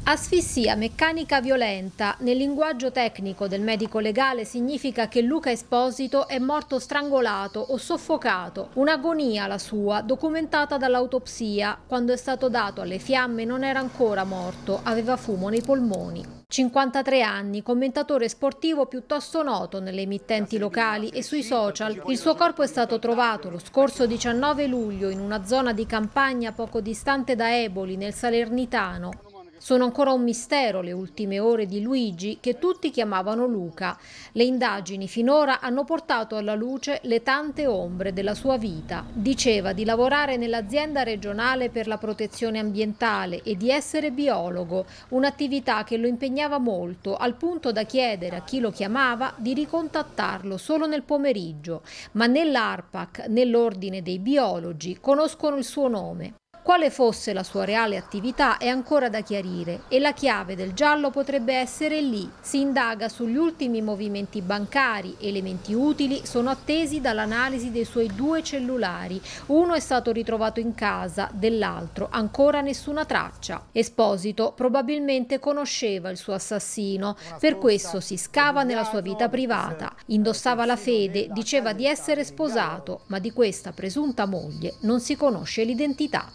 Asfissia meccanica violenta. Nel linguaggio tecnico del medico legale significa che Luca Esposito è morto strangolato o soffocato. Un'agonia la sua, documentata dall'autopsia. Quando è stato dato alle fiamme non era ancora morto, aveva fumo nei polmoni. 53 anni, commentatore sportivo piuttosto noto nelle emittenti locali e sui social. Il suo corpo è stato trovato lo scorso 19 luglio in una zona di campagna poco distante da Eboli, nel Salernitano. Sono ancora un mistero le ultime ore di Luigi, che tutti chiamavano Luca. Le indagini finora hanno portato alla luce le tante ombre della sua vita. Diceva di lavorare nell'azienda regionale per la protezione ambientale e di essere biologo, un'attività che lo impegnava molto, al punto da chiedere a chi lo chiamava di ricontattarlo solo nel pomeriggio. Ma né l'ARPAC né l'Ordine dei Biologi conoscono il suo nome. Quale fosse la sua reale attività è ancora da chiarire e la chiave del giallo potrebbe essere lì. Si indaga sugli ultimi movimenti bancari, elementi utili sono attesi dall'analisi dei suoi 2 cellulari. Uno è stato ritrovato in casa, dell'altro ancora nessuna traccia. Esposito probabilmente conosceva il suo assassino, per questo si scava nella sua vita privata. Indossava la fede, diceva di essere sposato, ma di questa presunta moglie non si conosce l'identità.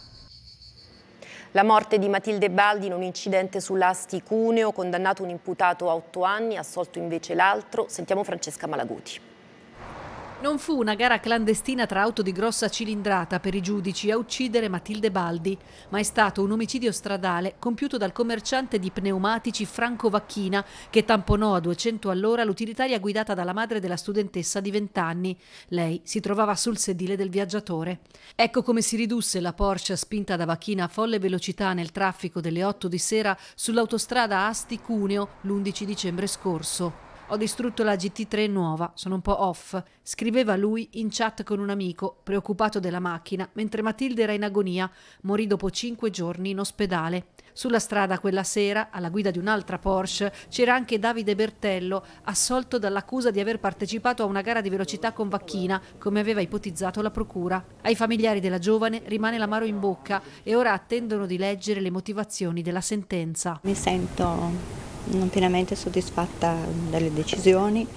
La morte di Matilde Baldi in un incidente sull'Asti Cuneo, condannato un imputato a 8 anni, assolto invece l'altro. Sentiamo Francesca Malaguti. Non fu una gara clandestina tra auto di grossa cilindrata per i giudici a uccidere Matilde Baldi, ma è stato un omicidio stradale compiuto dal commerciante di pneumatici Franco Vacchina, che tamponò a 200 all'ora l'utilitaria guidata dalla madre della studentessa di 20 anni. Lei si trovava sul sedile del viaggiatore. Ecco come si ridusse la Porsche spinta da Vacchina a folle velocità nel traffico delle 8 di sera sull'autostrada Asti-Cuneo l'11 dicembre scorso. Ho distrutto la GT3 nuova, sono un po' off, scriveva lui in chat con un amico, preoccupato della macchina, mentre Matilde era in agonia, morì dopo 5 giorni in ospedale. Sulla strada quella sera, alla guida di un'altra Porsche, c'era anche Davide Bertello, assolto dall'accusa di aver partecipato a una gara di velocità con Vacchina, come aveva ipotizzato la procura. Ai familiari della giovane rimane l'amaro in bocca e ora attendono di leggere le motivazioni della sentenza. Mi sento non pienamente soddisfatta delle decisioni.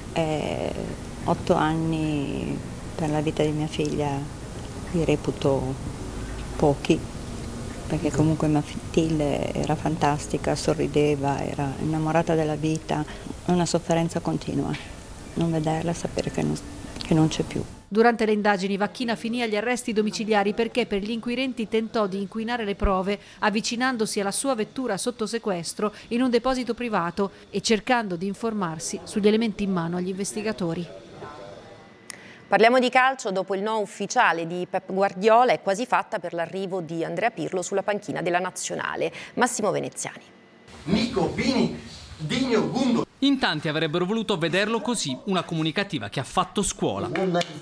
8 anni per la vita di mia figlia li reputo pochi, perché comunque Matilde era fantastica, sorrideva, era innamorata della vita. Una sofferenza continua, non vederla, sapere che non c'è più. Durante le indagini Vacchina finì agli arresti domiciliari perché per gli inquirenti tentò di inquinare le prove avvicinandosi alla sua vettura sotto sequestro in un deposito privato e cercando di informarsi sugli elementi in mano agli investigatori. Parliamo di calcio. Dopo il no ufficiale di Pep Guardiola è quasi fatta per l'arrivo di Andrea Pirlo sulla panchina della Nazionale. Massimo Veneziani. Nico, Vini, Digno, Gundo. In tanti avrebbero voluto vederlo così, una comunicativa che ha fatto scuola.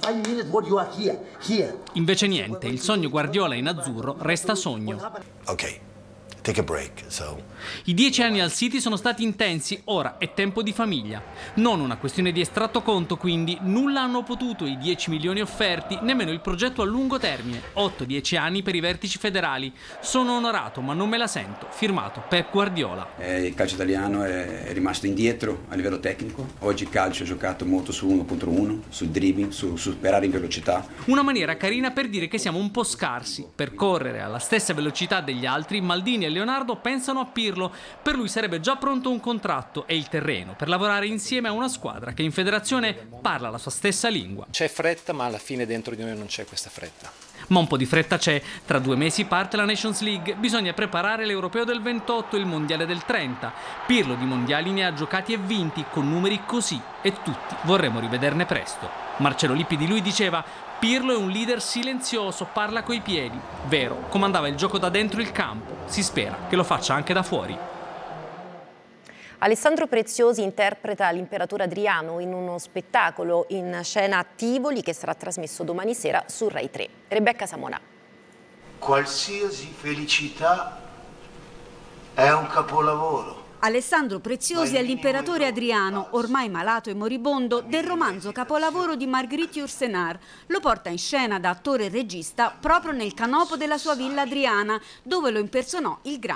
Invece niente, il sogno Guardiola in azzurro resta sogno. Ok, take a break. I 10 anni al City sono stati intensi, ora è tempo di famiglia. Non una questione di estratto conto, quindi nulla hanno potuto i 10 milioni offerti, nemmeno il progetto a lungo termine, 8-10 anni per i vertici federali. Sono onorato, ma non me la sento. Firmato Pep Guardiola. Il calcio italiano è rimasto indietro a livello tecnico. Oggi il calcio è giocato molto su 1 contro 1, sul dribbling, su superare in velocità. Una maniera carina per dire che siamo un po' scarsi. Per correre alla stessa velocità degli altri, Maldini e Leonardo pensano a Pirlo. Per lui sarebbe già pronto un contratto e il terreno per lavorare insieme a una squadra che in federazione parla la sua stessa lingua. C'è fretta, ma alla fine dentro di noi non c'è questa fretta. Ma un po' di fretta c'è. Tra 2 mesi parte la Nations League. Bisogna preparare l'Europeo del 28 e il Mondiale del 30. Pirlo di mondiali ne ha giocati e vinti con numeri così e tutti vorremmo rivederne presto. Marcello Lippi di lui diceva: Pirlo è un leader silenzioso, parla coi piedi. Vero, comandava il gioco da dentro il campo. Si spera che lo faccia anche da fuori. Alessandro Preziosi interpreta l'imperatore Adriano in uno spettacolo in scena a Tivoli che sarà trasmesso domani sera su Rai 3. Rebecca Samonà. Qualsiasi felicità è un capolavoro. Alessandro Preziosi è l'imperatore Adriano, ormai malato e moribondo, del romanzo capolavoro di Marguerite Yourcenar. Lo porta in scena da attore e regista proprio nel canopo della sua villa adriana, dove lo impersonò il grande